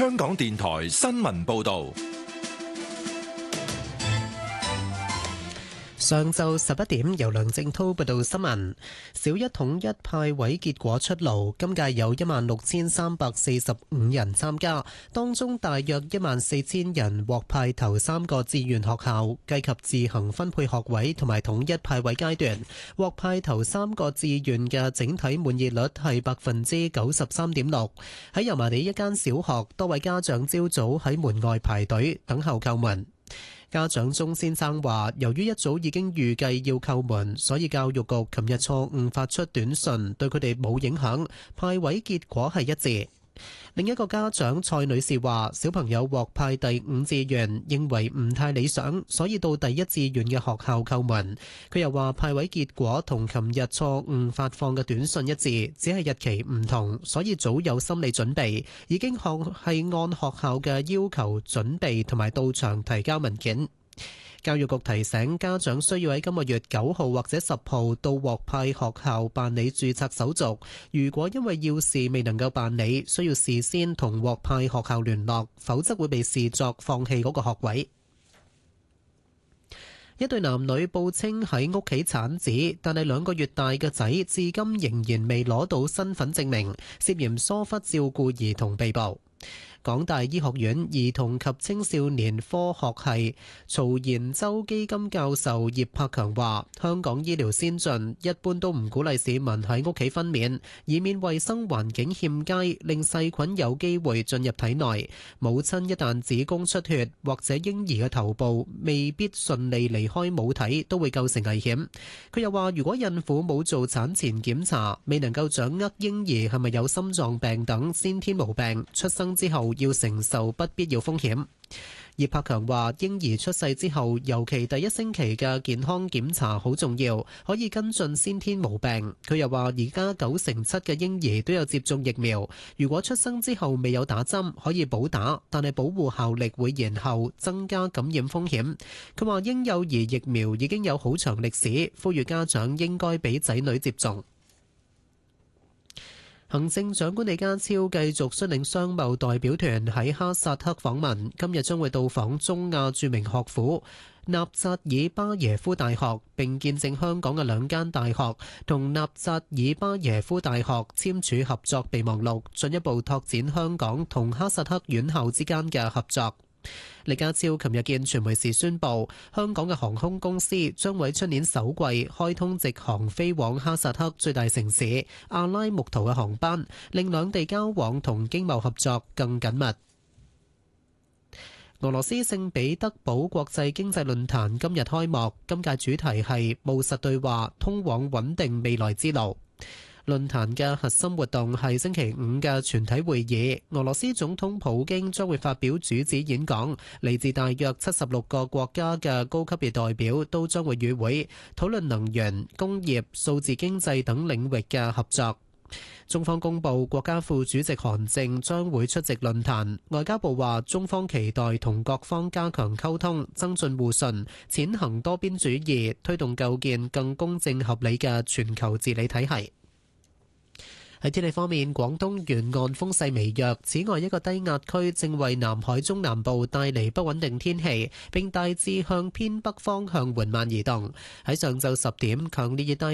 香港電台新聞報道。 上晝11點，由梁正滔報道新聞。小一統一派位結果出爐，今屆有16,345人參加，當中大約14,000人獲派頭3個志願學校，計及自行分配學位同埋統一派位階段，獲派頭3個志願嘅整體滿意率係93.6%。喺油麻地一間小學，多位家長朝早喺門外排隊等候叩門。家長鐘先生話，由於一早已經預計要叩門，所以教育局琴日錯誤發出短信，對佢哋冇影響，派位結果係一致。另一個家長蔡女士話，小朋友獲派第5志願，認為唔太理想，所以到第1志願嘅學校叩門。佢又話，派位結果同琴日錯誤發放嘅短信一致，只係日期唔同，所以早有心理準備，已經係按學校嘅要求準備同埋到場提交文件。教育局提醒家長需要喺今個月9號或者10號到獲派學校辦理註冊手續。如果因為要事未能夠辦理，需要事先同獲派學校聯絡，否則會被視作放棄嗰個學位。一對男女報稱喺屋企產子，但係2個月大嘅仔至今仍然未攞到身份證明，涉嫌疏忽照顧兒童被捕。港大醫學院兒童及青少年科學系曹延洲基金教授葉柏強話，香港醫療先進，一般都唔鼓勵市民喺屋企分娩，以免衛生環境欠佳，令細菌有機會進入體內。母親一旦子宮出血，或者嬰兒嘅頭部未必順利離開母體，都會構成危險。佢又話，如果孕婦冇做產前檢查，未能夠掌握嬰兒係咪有心臟病等先天毛病，出生之後要承受不必要風險。葉柏強話，嬰兒出世之後，尤其第1星期嘅健康檢查好重要，可以跟進先天毛病。佢又話，而家97%嘅嬰兒都有接種疫苗，如果出生之後未有打針，可以補打，但係保護效力會延後，增加感染風險。佢話，嬰幼兒疫苗已經有好長歷史，呼籲家長應該俾仔女接種。行政長官李家超繼續率領商貿代表團喺哈薩克訪問，今日將會到訪中亞著名學府納扎爾巴耶夫大學，並見證香港嘅2間大學同納扎爾巴耶夫大學簽署合作備忘錄，進一步拓展香港同哈薩克院校之間嘅合作。李家超琴日見傳媒時宣布，香港嘅航空公司將會出年首季開通直航飛往哈薩克最大城市阿拉木圖嘅航班，令兩地交往同經貿合作更緊密。俄羅斯聖彼得堡國際經濟論壇今日開幕，今屆主題係務實對話，通往穩定未來之路。論壇嘅核心活動係星期5嘅全體會議，俄羅斯總統普京將會發表主旨演講，嚟自大約76個國家嘅高級別代表都將會與會，討論能源、工業、數字經濟等領域嘅合作。中方公布國家副主席韓正將會出席論壇，外交部話中方期待同各方加強溝通，增進互信，踐行多邊主義，推動構建更公正合理嘅全球治理體系。喺天氣方面，廣東沿岸風勢微弱，此外一個低壓區正為南海中南部帶嚟不穩定天氣，並大致向偏北方向緩慢移動。喺上晝10點，強烈熱帶